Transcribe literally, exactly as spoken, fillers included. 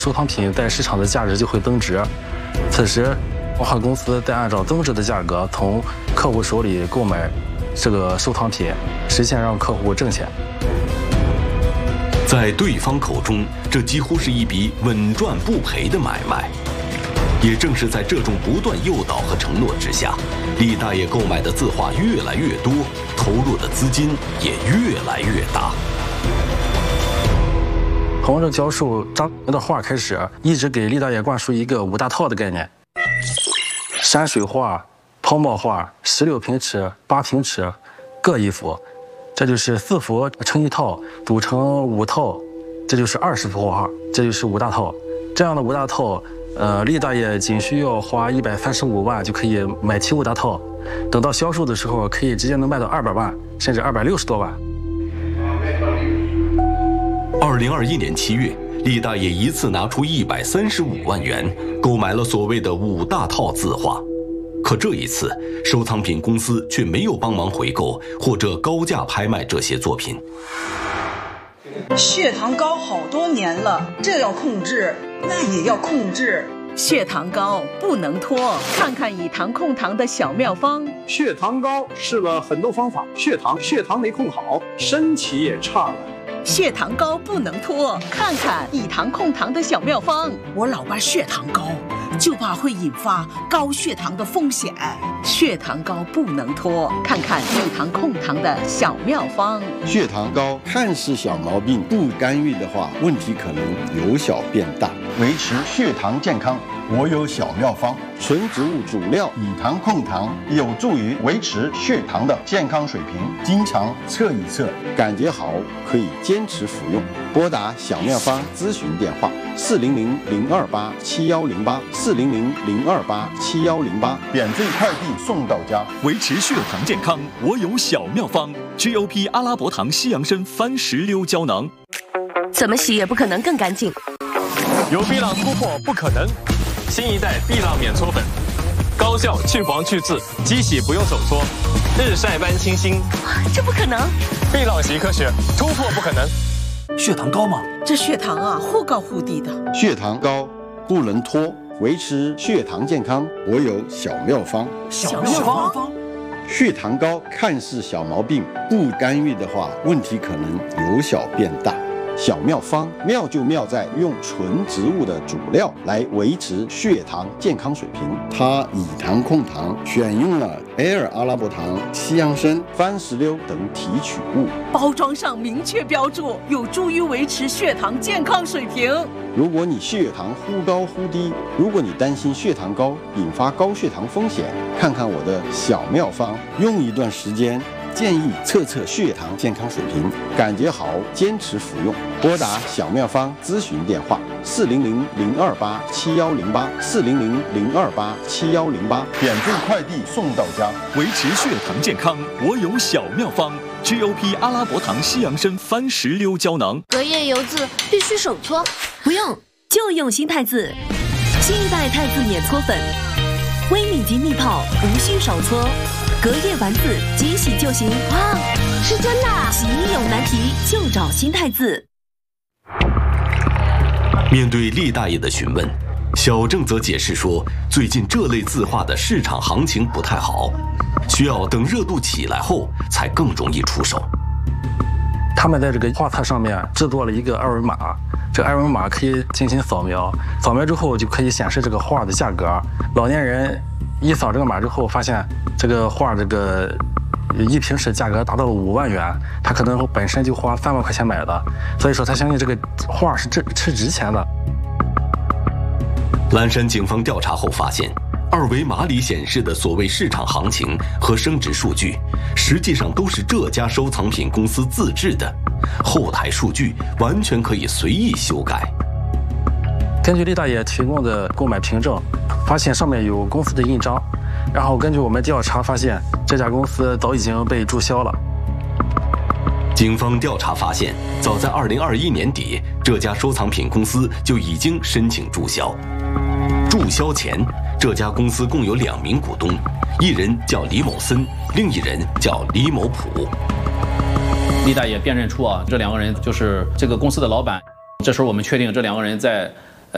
收藏品在市场的价值就会增值。此时，文化公司再按照增值的价格从客户手里购买这个收藏品，实现让客户挣钱。 在对方口中，这几乎是一笔稳赚不赔的买卖。也正是在这种不断诱导和承诺之下，厉大爷购买的字画越来越多，投入的资金也越来越大。 从这教授张的画开始，一直给厉大爷灌输一个五大套的概念：山水画、泡沫画、十六平尺、八平尺，各一幅。这就是四幅成一套，组成五套，这就是二十幅画，这就是五大套。这样的五大套，呃，厉大爷仅需要花一百三十五万就可以买齐五大套，等到销售的时候，可以直接能卖到二百万，甚至二百六十多万。 二零二一年七月，厉大爷一次拿出一百三十五万元，购买了所谓的五大套字画。可这一次，收藏品公司却没有帮忙回购或者高价拍卖这些作品。 血糖高好多年了，这要控制，那也要控制。 血糖高不能拖，看看以糖控糖的小妙方。 血糖高试了很多方法，血糖血糖没控好，身体也差了。 血糖高不能拖，看看以糖控糖的小妙方。 我老伴血糖高，就怕会引发高血糖的风险。 血糖高不能拖，看看以糖控糖的小妙方。 血糖高看似小毛病，不干预的话，问题可能由小变大。维持血糖健康，我有小妙方：纯植物主料以糖控糖，有助于维持血糖的健康水平。经常测一测，感觉好可以坚持服用。拨打小妙方咨询电话：四零零零二八七幺零八，四零零零二八七幺零八，免费快递送到家。 维持血糖健康，我有小妙方 ：G O P 阿拉伯糖西洋参番石榴胶囊。 怎么洗也不可能更干净。 有碧浪突破不可能，新一代碧浪免搓粉，高效去黄去渍，机洗不用手搓，日晒般清新。 这不可能！ 碧浪习科学，突破不可能。 血糖高吗？ 这血糖啊，忽高忽低的。 血糖高不能拖，维持血糖健康，我有小妙方。 小妙方。 血糖高看似小毛病，不干预的话，问题可能由小变大。小妙方妙就妙在用纯植物的主料来维持血糖健康水平。它以糖控糖，选用了 Air 阿拉伯糖、西洋参、番石榴等提取物， 包装上明确标注，有助于维持血糖健康水平。 如果你血糖忽高忽低，如果你担心血糖高引发高血糖风险，看看我的小妙方，用一段时间。建议测测血糖健康水平，感觉好坚持服用。拨打小妙方咨询电话：四零零零二八七幺零八，四零零零二八七幺零八，免费快递送到家。 维持血糖健康，我有小妙方 ：G O P 阿拉伯糖西洋参番石榴胶囊。 隔夜油渍必须手搓， 不用，就用新太字，新一代太字免搓粉，微米级密泡，无需手搓。隔夜完字，即洗就行。 哇，是真的！ 洗衣有难题，就找新太字。 面对厉大爷的询问，小郑则解释说，最近这类字画的市场行情不太好，需要等热度起来后才更容易出手。 他们在这个画册上面制作了一个二维码，这个二维码可以进行扫描，扫描之后就可以显示这个画的价格。老年人一扫这个码之后，发现这个画这个一平尺价格达到了五万元，他可能本身就花三万块钱买的，所以说他相信这个画是值是值钱的。 蓝山警方调查后发现，二维码里显示的所谓市场行情和升值数据，实际上都是这家收藏品公司自制的，后台数据完全可以随意修改。 根据厉大爷提供的购买凭证，发现上面有公司的印章，然后根据我们调查发现，这家公司早已经被注销了。 警方调查发现，早在二零二一年底，这家收藏品公司就已经申请注销。注销前，这家公司共有两名股东，一人叫李某森，另一人叫李某普。 厉大爷辨认出啊，这两个人就是这个公司的老板。这时候我们确定这两个人在